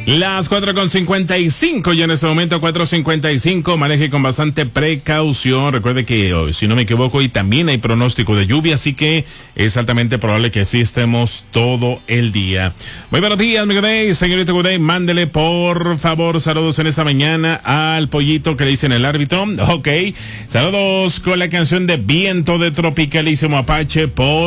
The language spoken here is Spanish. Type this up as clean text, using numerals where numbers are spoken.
Las 4:55 y en este momento 4:55, maneje con bastante precaución. Recuerde que hoy, si no me equivoco, y también hay pronóstico de lluvia, así que es altamente probable que así estemos todo el día. Muy buenos días, mi Goday, señorita Goday, mándele por favor saludos en esta mañana al pollito que le dicen el árbitro. Ok, saludos con la canción de Viento de Tropicalísimo Apache por